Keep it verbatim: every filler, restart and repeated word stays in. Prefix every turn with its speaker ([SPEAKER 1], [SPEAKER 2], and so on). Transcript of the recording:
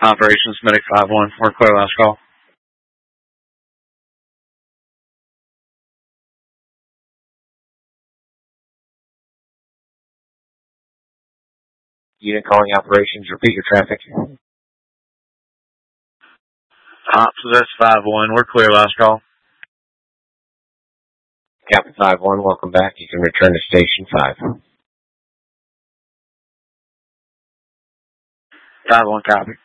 [SPEAKER 1] Operations Medic five one, we're clear last call.
[SPEAKER 2] Unit calling operations, repeat your traffic.
[SPEAKER 1] Ops, that's five one, we're clear last call.
[SPEAKER 2] Captain five one, welcome back. You can return to Station five.
[SPEAKER 1] five one, copy.